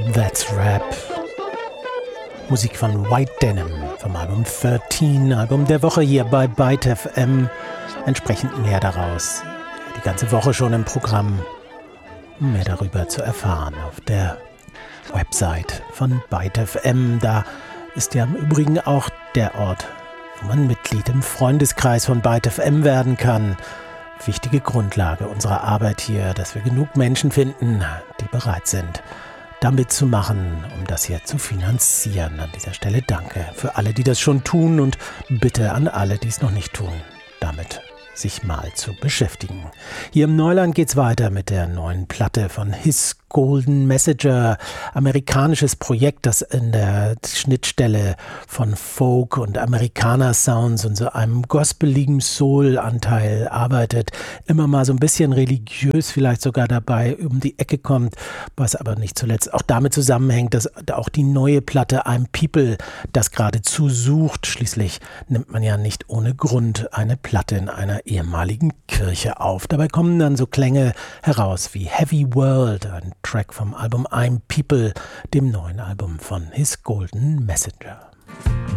That's Rap. Musik von White Denim vom Album 13, Album der Woche hier bei Byte FM. Entsprechend mehr daraus. Die ganze Woche schon im Programm, um mehr darüber zu erfahren. Auf der Website von Byte FM, da ist ja im Übrigen auch der Ort, wo man Mitglied im Freundeskreis von Byte FM werden kann. Wichtige Grundlage unserer Arbeit hier, dass wir genug Menschen finden, die bereit sind, damit zu machen, um das hier zu finanzieren. An dieser Stelle danke für alle, die das schon tun, und bitte an alle, die es noch nicht tun, damit sich mal zu beschäftigen. Hier im Neuland geht's weiter mit der neuen Platte von His Golden Messenger, amerikanisches Projekt, das in der Schnittstelle von Folk und Amerikaner-Sounds und so einem gospeligen Soul-Anteil arbeitet, immer mal so ein bisschen religiös vielleicht sogar dabei um die Ecke kommt, was aber nicht zuletzt auch damit zusammenhängt, dass auch die neue Platte I'm People das geradezu sucht. Schließlich nimmt man ja nicht ohne Grund eine Platte in einer ehemaligen Kirche auf. Dabei kommen dann so Klänge heraus wie Heavy World, ein Track vom Album I'm People, dem neuen Album von His Golden Messenger.